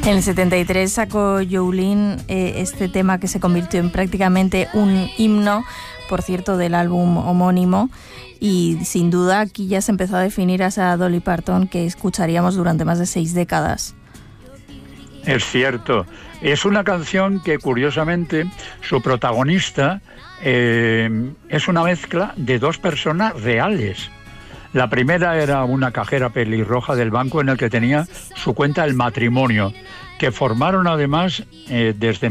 En el 73 sacó Jolene este tema que se convirtió en prácticamente un himno, por cierto, del álbum homónimo. Y sin duda aquí ya se empezó a definir a esa Dolly Parton que escucharíamos durante más de 6 décadas. Es cierto. Es una canción que, curiosamente, su protagonista es una mezcla de dos personas reales. La primera era una cajera pelirroja del banco en el que tenía su cuenta El Matrimonio, que formaron además desde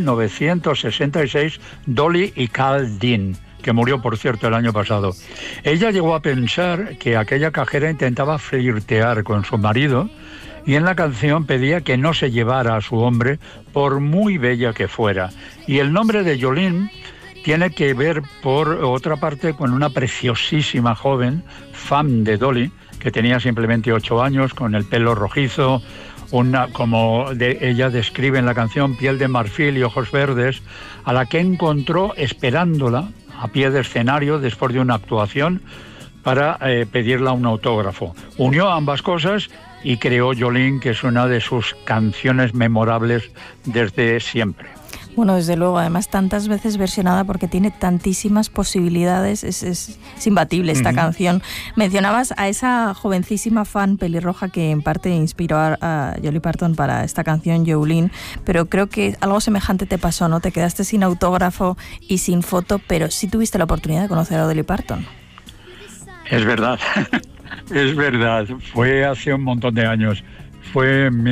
1966 Dolly y Carl Dean, que murió, por cierto, el año pasado. Ella llegó a pensar que aquella cajera intentaba flirtear con su marido y en la canción pedía que no se llevara a su hombre por muy bella que fuera. Y el nombre de Jolene tiene que ver, por otra parte, con una preciosísima joven, fan de Dolly, que tenía simplemente 8 años, con el pelo rojizo, como ella describe en la canción, piel de marfil y ojos verdes, a la que encontró esperándola a pie de escenario después de una actuación para pedirle un autógrafo. Unió ambas cosas y creó Jolene, que es una de sus canciones memorables desde siempre. Bueno, desde luego, además tantas veces versionada porque tiene tantísimas posibilidades, es imbatible esta canción. Mencionabas a esa jovencísima fan pelirroja que en parte inspiró a Dolly Parton para esta canción, Jolene, pero creo que algo semejante te pasó, ¿no? Te quedaste sin autógrafo y sin foto, pero sí tuviste la oportunidad de conocer a Dolly Parton. Es verdad, es verdad, fue hace un montón de años. Fue en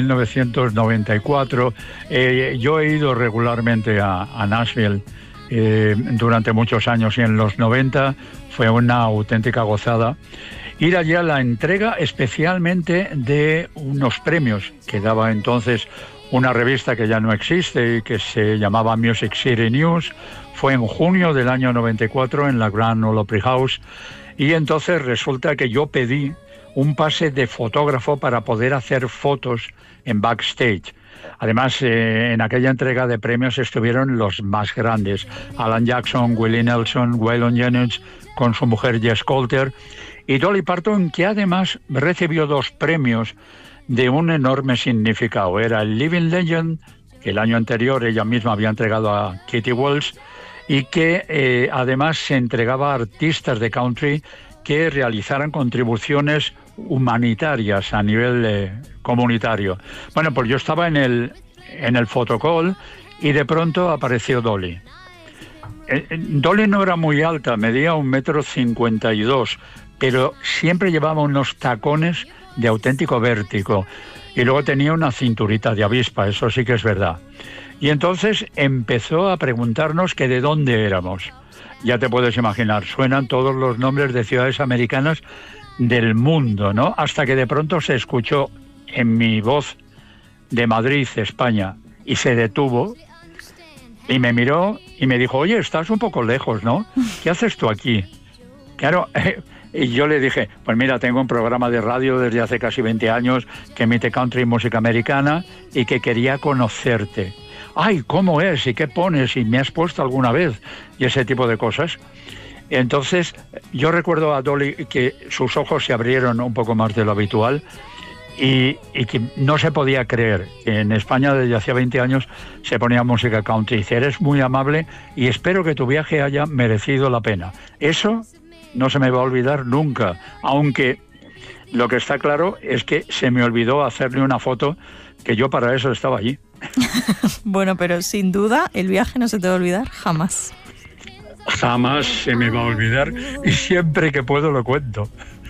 1994. Yo he ido regularmente a Nashville durante muchos años y en los 90 fue una auténtica gozada. Ir allí a la entrega especialmente de unos premios que daba entonces una revista que ya no existe y que se llamaba Music City News. Fue en junio del año 94 en la Grand Ole Opry House y entonces resulta que yo pedí un pase de fotógrafo para poder hacer fotos en backstage. Además, en aquella entrega de premios estuvieron los más grandes: Alan Jackson, Willie Nelson, Waylon Jennings, con su mujer Jess Coulter, y Dolly Parton, que además recibió 2 premios de un enorme significado. Era el Living Legend, que el año anterior ella misma había entregado a Kitty Wells, y que además se entregaba a artistas de country que realizaran contribuciones humanitarias a nivel comunitario. Bueno, pues yo estaba en el photocall y de pronto apareció Dolly. Dolly no era muy alta, medía 1,52 m, pero siempre llevaba unos tacones de auténtico vértigo y luego tenía una cinturita de avispa, eso sí que es verdad. Y entonces empezó a preguntarnos que de dónde éramos. Ya te puedes imaginar, suenan todos los nombres de ciudades americanas del mundo, ¿no? Hasta que de pronto se escuchó en mi voz de Madrid, España, y se detuvo y me miró y me dijo: oye, estás un poco lejos, ¿no? ¿Qué haces tú aquí? Claro, y yo le dije: pues mira, tengo un programa de radio desde hace casi 20 años que emite country y música americana y que quería conocerte. Ay, ¿cómo es? ¿Y qué pones? ¿Y me has puesto alguna vez? Y ese tipo de cosas. Entonces, yo recuerdo a Dolly que sus ojos se abrieron un poco más de lo habitual y que no se podía creer. En España desde hacía 20 años se ponía música country. Dice: eres muy amable y espero que tu viaje haya merecido la pena. Eso no se me va a olvidar nunca, aunque lo que está claro es que se me olvidó hacerle una foto, que yo para eso estaba allí. Bueno, pero sin duda el viaje no se te va a olvidar jamás. Jamás se me va a olvidar y siempre que puedo lo cuento.